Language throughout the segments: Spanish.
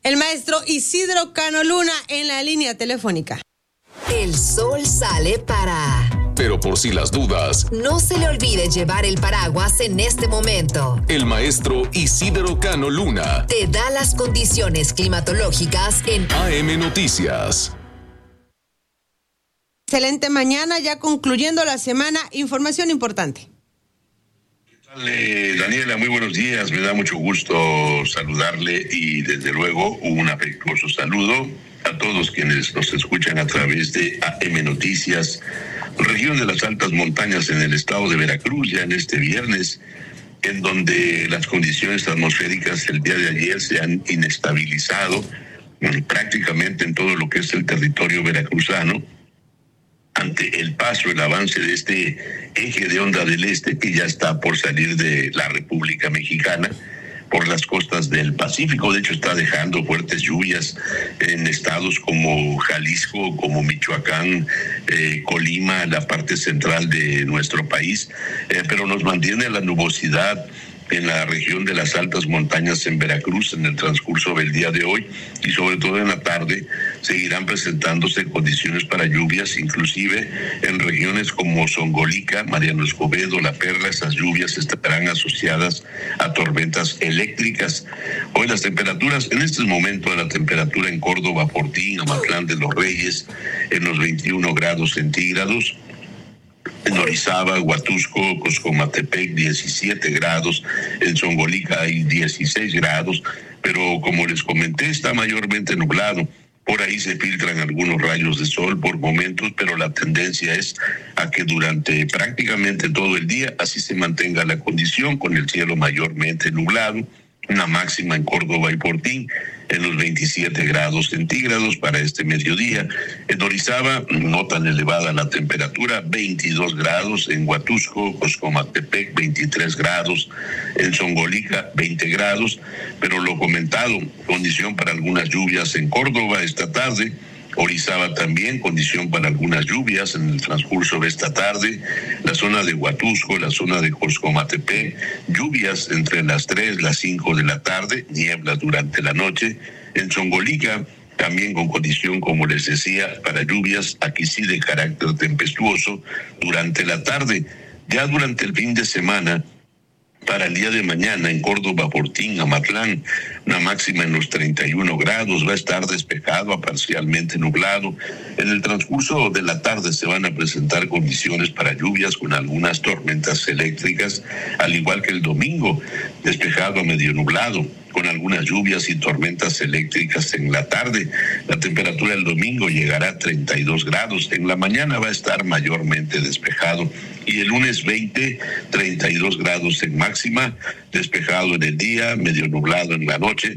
El maestro Isidro Cano Luna en la línea telefónica. El sol sale para... Pero por si las dudas, no se le olvide llevar el paraguas en este momento. El maestro Isidro Cano Luna te da las condiciones climatológicas en AM Noticias. Excelente mañana, ya concluyendo la semana, información importante. Daniela, muy buenos días, me da mucho gusto saludarle y desde luego un afectuoso saludo a todos quienes nos escuchan a través de AM Noticias, región de las altas montañas en el estado de Veracruz, ya en este viernes, en donde las condiciones atmosféricas el día de ayer se han inestabilizado prácticamente en todo lo que es el territorio veracruzano, ante el paso, el avance de este eje de onda del este que ya está por salir de la República Mexicana por las costas del Pacífico. De hecho, está dejando fuertes lluvias en estados como Jalisco, como Michoacán, Colima, la parte central de nuestro país, pero nos mantiene la nubosidad en la región de las altas montañas en Veracruz en el transcurso del día de hoy, y sobre todo en la tarde seguirán presentándose condiciones para lluvias, inclusive en regiones como Zongolica, Mariano Escobedo, La Perla. Esas lluvias estarán asociadas a tormentas eléctricas. Hoy las temperaturas, en este momento la temperatura en Córdoba, Fortín, Amatlán de los Reyes, en los 21 grados centígrados. En Orizaba, Huatusco, Coscomatepec, 17 grados. En Zongolica hay 16 grados. Pero como les comenté, está mayormente nublado. Por ahí se filtran algunos rayos de sol por momentos, pero la tendencia es a que durante prácticamente todo el día así se mantenga la condición, con el cielo mayormente nublado. Una máxima en Córdoba y Fortín en los 27 grados centígrados para este mediodía. En Orizaba, no tan elevada la temperatura, 22 grados. En Huatusco, Coscomatepec, 23 grados. En Zongolica, 20 grados. Pero lo comentado, condición para algunas lluvias en Córdoba esta tarde. Orizaba también, condición para algunas lluvias en el transcurso de esta tarde. La zona de Huatusco, la zona de Coscomatepec, lluvias entre las 3 y las 5 de la tarde, niebla durante la noche. En Zongolica, también con condición, como les decía, para lluvias, aquí sí de carácter tempestuoso durante la tarde. Ya durante el fin de semana, para el día de mañana en Córdoba, Fortín, Amatlán, una máxima en los 31 grados, va a estar despejado a parcialmente nublado. En el transcurso de la tarde se van a presentar condiciones para lluvias con algunas tormentas eléctricas, al igual que el domingo, despejado a medio nublado, con algunas lluvias y tormentas eléctricas en la tarde. La temperatura el domingo llegará a 32 grados. En la mañana va a estar mayormente despejado. Y el lunes 20, 32 grados en máxima, despejado en el día, medio nublado en la noche.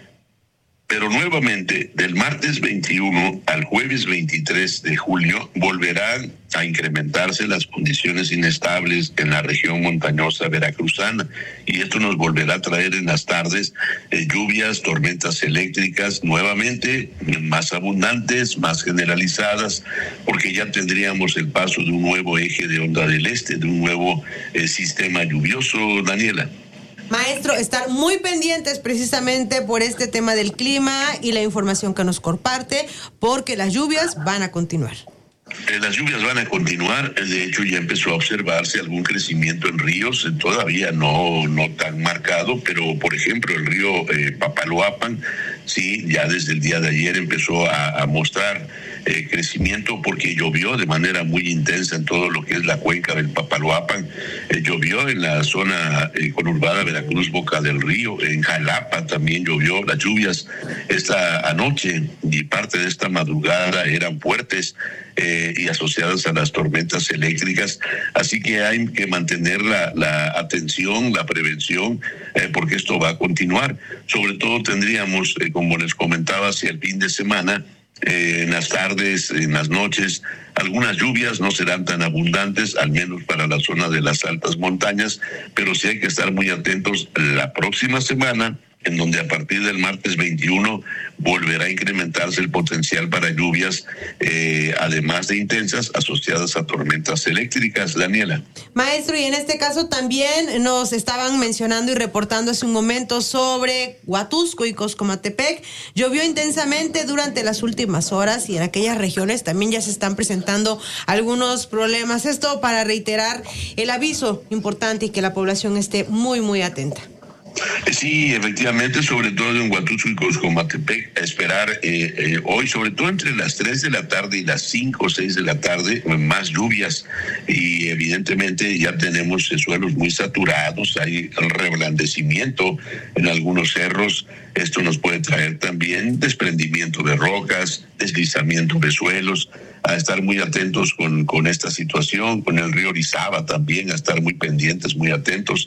Pero nuevamente, del martes 21 al jueves 23 de julio, volverán a incrementarse las condiciones inestables en la región montañosa veracruzana. Y esto nos volverá a traer en las tardes lluvias, tormentas eléctricas, nuevamente más abundantes, más generalizadas, porque ya tendríamos el paso de un nuevo eje de onda del este, de un nuevo sistema lluvioso, Daniela. Maestro, estar muy pendientes precisamente por este tema del clima y la información que nos comparte, porque las lluvias van a continuar. Las lluvias van a continuar. De hecho, ya empezó a observarse algún crecimiento en ríos, todavía no tan marcado, pero por ejemplo el río Papaloapan, sí, ya desde el día de ayer empezó a mostrar crecimiento, porque llovió de manera muy intensa en todo lo que es la cuenca del Papaloapan. Llovió en la zona conurbada Veracruz, Boca del Río. En Jalapa también llovió. Las lluvias esta anoche y parte de esta madrugada eran fuertes y asociadas a las tormentas eléctricas. Así que hay que mantener la atención, la prevención, porque esto va a continuar. Sobre todo tendríamos, como les comentaba, hacia el fin de semana, en las tardes, en las noches, algunas lluvias. No serán tan abundantes, al menos para la zona de las altas montañas, pero sí hay que estar muy atentos la próxima semana en donde a partir del martes 21 volverá a incrementarse el potencial para lluvias, además de intensas, asociadas a tormentas eléctricas. Daniela. Maestro, y en este caso también nos estaban mencionando y reportando hace un momento sobre Huatusco y Coscomatepec. Llovió intensamente durante las últimas horas y en aquellas regiones también ya se están presentando algunos problemas. Esto para reiterar el aviso importante y que la población esté muy, muy atenta. Sí, efectivamente, sobre todo en Huatusco y Coscomatepec, esperar hoy, sobre todo entre las 3 de la tarde y las 5 o 6 de la tarde, más lluvias, y evidentemente ya tenemos suelos muy saturados, hay reblandecimiento en algunos cerros. Esto nos puede traer también desprendimiento de rocas, deslizamiento de suelos. A estar muy atentos con esta situación, con el río Orizaba también, a estar muy pendientes, muy atentos.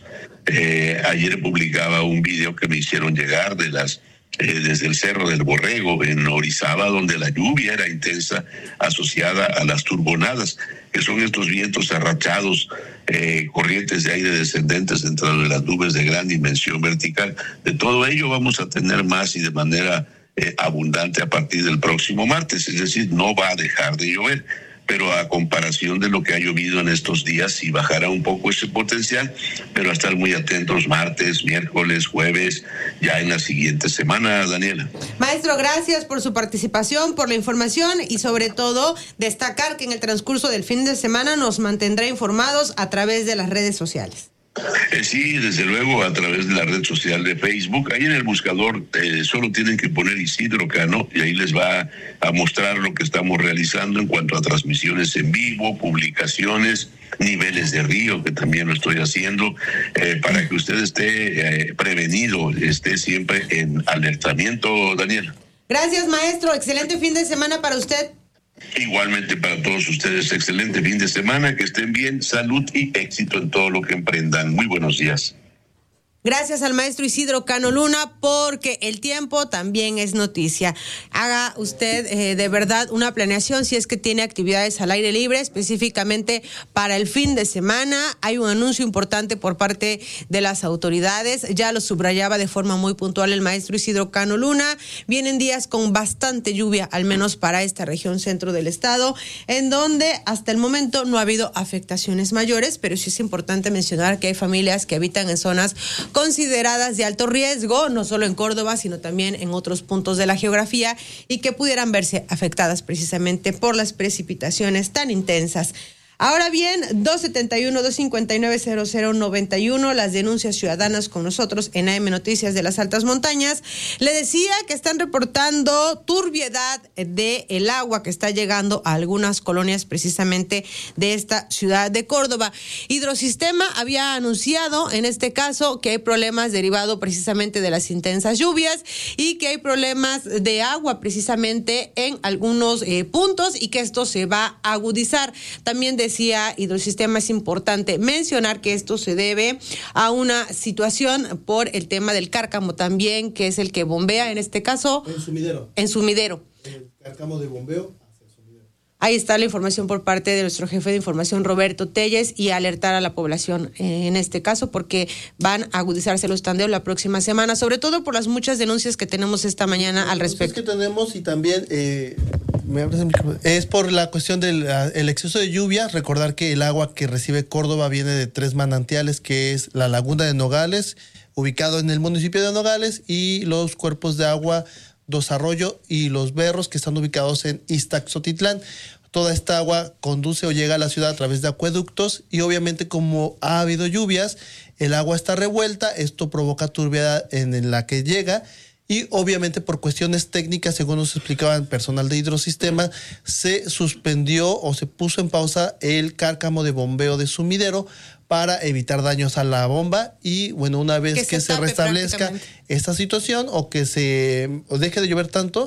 Ayer publicaba un video que me hicieron llegar desde el Cerro del Borrego en Orizaba, donde la lluvia era intensa, asociada a las turbonadas, que son estos vientos arrachados, corrientes de aire descendentes dentro de las nubes de gran dimensión vertical. De todo ello vamos a tener más y de manera abundante a partir del próximo martes, es decir, no va a dejar de llover, pero a comparación de lo que ha llovido en estos días, sí bajará un poco ese potencial, pero a estar muy atentos martes, miércoles, jueves, ya en la siguiente semana, Daniela. Maestro, gracias por su participación, por la información y sobre todo destacar que en el transcurso del fin de semana nos mantendrá informados a través de las redes sociales. Sí, desde luego, a través de la red social de Facebook. Ahí en el buscador solo tienen que poner Isidro Cano y ahí les va a mostrar lo que estamos realizando en cuanto a transmisiones en vivo, publicaciones, niveles de río, que también lo estoy haciendo, para que usted esté prevenido, esté siempre en alertamiento, Daniel. Gracias, maestro. Excelente fin de semana para usted. Igualmente para todos ustedes, excelente fin de semana, que estén bien, salud y éxito en todo lo que emprendan. Muy buenos días. Gracias al maestro Isidro Cano Luna, porque el tiempo también es noticia. Haga usted de verdad una planeación si es que tiene actividades al aire libre, específicamente para el fin de semana. Hay un anuncio importante por parte de las autoridades, ya lo subrayaba de forma muy puntual el maestro Isidro Cano Luna. Vienen días con bastante lluvia, al menos para esta región centro del estado, en donde hasta el momento no ha habido afectaciones mayores, pero sí es importante mencionar que hay familias que habitan en zonas consideradas de alto riesgo, no solo en Córdoba, sino también en otros puntos de la geografía, y que pudieran verse afectadas precisamente por las precipitaciones tan intensas. Ahora bien, 271-259-0091, las denuncias ciudadanas con nosotros en AM Noticias de las Altas Montañas. Le decía que están reportando turbiedad del agua que está llegando a algunas colonias precisamente de esta ciudad de Córdoba. Hidrosistema había anunciado en este caso que hay problemas derivados precisamente de las intensas lluvias y que hay problemas de agua precisamente en algunos puntos y que esto se va a agudizar. También decía Hidrosistema, es importante mencionar que esto se debe a una situación por el tema del cárcamo también, que es el que bombea en este caso. En sumidero. El cárcamo de bombeo hacia el sumidero. Ahí está la información por parte de nuestro jefe de información, Roberto Telles, y alertar a la población en este caso, porque van a agudizarse los tandeos la próxima semana, sobre todo por las muchas denuncias que tenemos esta mañana al respecto. Que tenemos y también es por la cuestión del el exceso de lluvia. Recordar que el agua que recibe Córdoba viene de 3 manantiales, que es la Laguna de Nogales, ubicado en el municipio de Nogales, y los cuerpos de agua Dos Arroyo y Los Berros, que están ubicados en Iztaxotitlán. Toda esta agua conduce o llega a la ciudad a través de acueductos y obviamente como ha habido lluvias, el agua está revuelta, esto provoca turbiedad en la que llega. Y obviamente por cuestiones técnicas, según nos explicaban personal de Hidrosistema, se suspendió o se puso en pausa el cárcamo de bombeo de sumidero para evitar daños a la bomba. Y bueno, una vez que se restablezca esta situación o que se deje de llover tanto,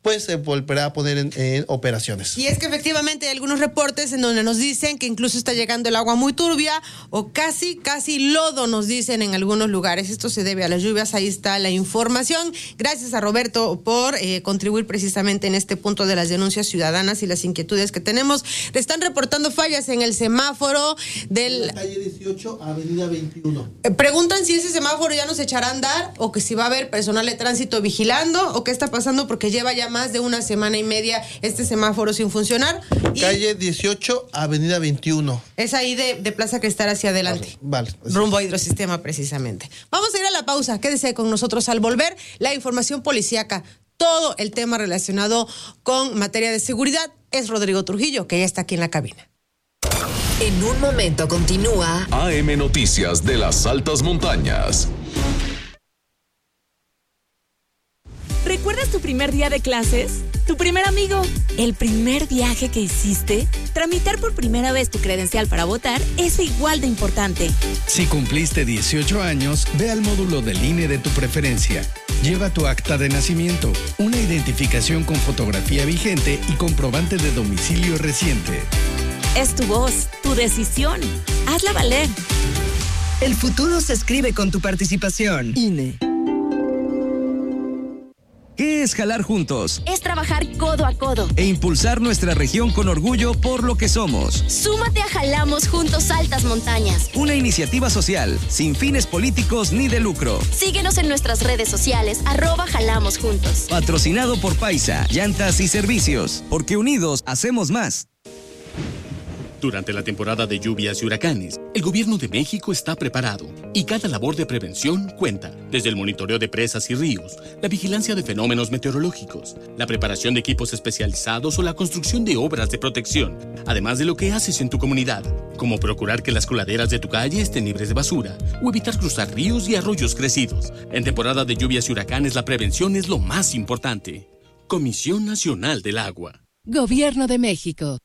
pues se volverá a poner en operaciones. Y es que efectivamente hay algunos reportes en donde nos dicen que incluso está llegando el agua muy turbia o casi lodo, nos dicen en algunos lugares. Esto se debe a las lluvias. Ahí está la información. Gracias a Roberto por contribuir precisamente en este punto de las denuncias ciudadanas y las inquietudes que tenemos. Le están reportando fallas en el semáforo del... La calle 18, avenida 21. Preguntan si ese semáforo ya no se echará a andar o que si va a haber personal de tránsito vigilando o qué está pasando, porque lleva ya más de una semana y media este semáforo sin funcionar. Calle 18, avenida 21. Es ahí de Plaza Cristal hacia adelante. Vale. Rumbo a Hidrosistema, precisamente. Vamos a ir a la pausa. Quédese con nosotros al volver. La información policíaca, todo el tema relacionado con materia de seguridad, es Rodrigo Trujillo, que ya está aquí en la cabina. En un momento continúa AM Noticias de las Altas Montañas. ¿Recuerdas tu primer día de clases? ¿Tu primer amigo? ¿El primer viaje que hiciste? Tramitar por primera vez tu credencial para votar es igual de importante. Si cumpliste 18 años, ve al módulo del INE de tu preferencia. Lleva tu acta de nacimiento, una identificación con fotografía vigente y comprobante de domicilio reciente. Es tu voz, tu decisión. Hazla valer. El futuro se escribe con tu participación. INE. ¿Qué es jalar juntos? Es trabajar codo a codo e impulsar nuestra región con orgullo por lo que somos. Súmate a Jalamos Juntos Altas Montañas. Una iniciativa social, sin fines políticos ni de lucro. Síguenos en nuestras redes sociales, @Jalamos Juntos. Patrocinado por Paisa, Llantas y Servicios. Porque unidos hacemos más. Durante la temporada de lluvias y huracanes, el Gobierno de México está preparado y cada labor de prevención cuenta. Desde el monitoreo de presas y ríos, la vigilancia de fenómenos meteorológicos, la preparación de equipos especializados o la construcción de obras de protección, además de lo que haces en tu comunidad, como procurar que las coladeras de tu calle estén libres de basura o evitar cruzar ríos y arroyos crecidos. En temporada de lluvias y huracanes, la prevención es lo más importante. Comisión Nacional del Agua. Gobierno de México.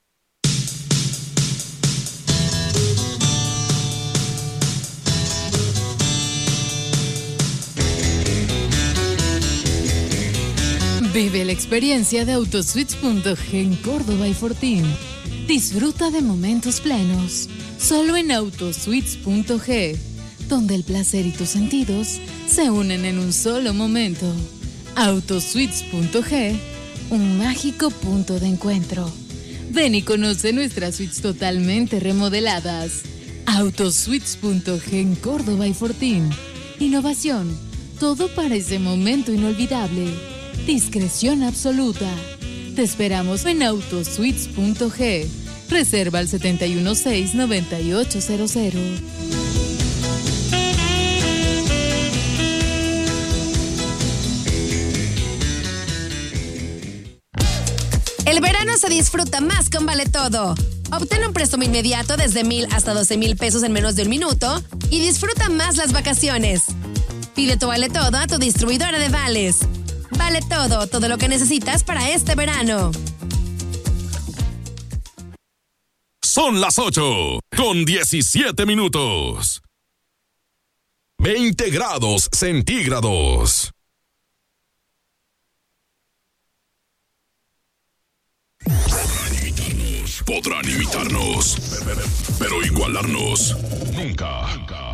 Vive la experiencia de Autosuites.g en Córdoba y Fortín. Disfruta de momentos plenos, solo en Autosuites.g, donde el placer y tus sentidos se unen en un solo momento. Autosuites.g, un mágico punto de encuentro. Ven y conoce nuestras suites totalmente remodeladas. Autosuites.g en Córdoba y Fortín. Innovación, todo para ese momento inolvidable. Discreción absoluta. Te esperamos en Autosuites.g. Reserva al 716-9800. El verano se disfruta más con Vale Todo. Obtén un préstamo inmediato desde 1,000 hasta 12,000 pesos en menos de un minuto y disfruta más las vacaciones. Pide tu Vale Todo a tu distribuidora de vales. Vale Todo, todo lo que necesitas para este verano. Son las 8:17. 20 grados centígrados. Podrán imitarnos, pero igualarnos nunca.